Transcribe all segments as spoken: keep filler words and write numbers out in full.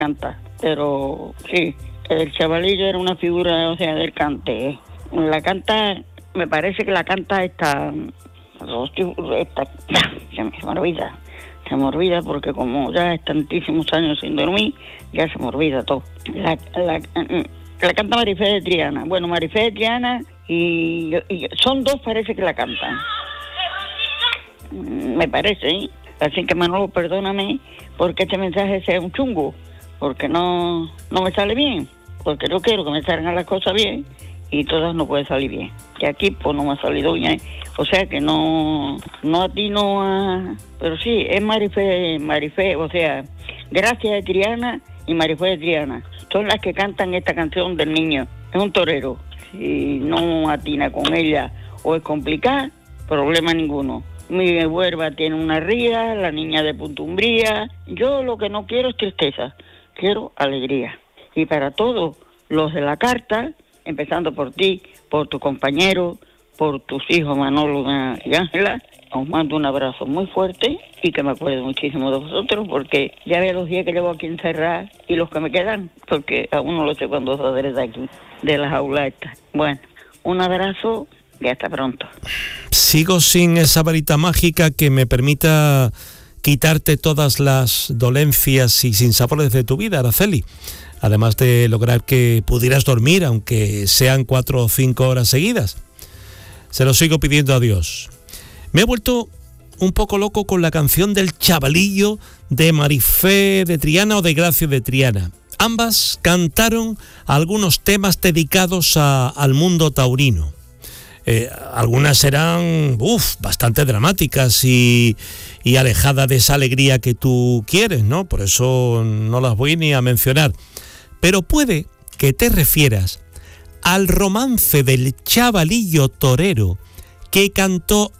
canta, pero sí, el chavalillo era una figura, o sea, del cante. La canta, me parece que la canta esta, esta se me olvida, se me olvida porque como ya es tantísimos años sin dormir, ya se me olvida todo. La, la, la canta Marifé de Triana. Bueno, Marifé de Triana y, y son dos, parece que la cantan. Me parece, ¿eh? Así que Manolo, perdóname porque este mensaje sea un chungo, porque no, no me sale bien, porque yo quiero que me salgan las cosas bien y todas no pueden salir bien. Y aquí pues no me ha salido bien, o sea que no, no a ti no a... Pero sí, es Marifé, Marifé, o sea, Gracia de Triana y Marifé de Triana. Son las que cantan esta canción del niño. Es un torero. Si no atina con ella o es complicada, problema ninguno. Mi huerva tiene una ría, la niña de Puntumbría. Yo lo que no quiero es tristeza, quiero alegría. Y para todos los de la carta, empezando por ti, por tu compañero, por tus hijos Manolo y Ángela, os mando un abrazo muy fuerte y que me acuerdo muchísimo de vosotros, porque ya veo los días que llevo aquí encerrada y los que me quedan, porque aún no lo sé cuándo saldré de aquí, de las aulas estas. Bueno, un abrazo y hasta pronto. Sigo sin esa varita mágica que me permita quitarte todas las dolencias y sinsabores de tu vida, Araceli. Además de lograr que pudieras dormir, aunque sean cuatro o cinco horas seguidas. Se lo sigo pidiendo a Dios. Me he vuelto un poco loco con la canción del chavalillo de Marifé de Triana o de Gracia de Triana. Ambas cantaron algunos temas dedicados a, al mundo taurino. Eh, algunas eran uf, bastante dramáticas y, y alejadas de esa alegría que tú quieres, ¿no? Por eso no las voy ni a mencionar. Pero puede que te refieras al romance del chavalillo torero que cantó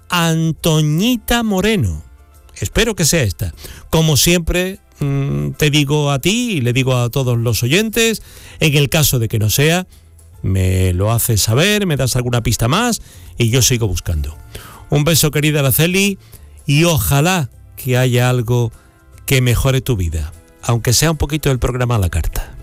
Antoñita Moreno. Espero que sea esta. Como siempre mmm, te digo a ti y le digo a todos los oyentes, en el caso de que no sea, me lo haces saber, me das alguna pista más y yo sigo buscando. Un beso, querida Araceli, y ojalá que haya algo que mejore tu vida, aunque sea un poquito del programa a la carta.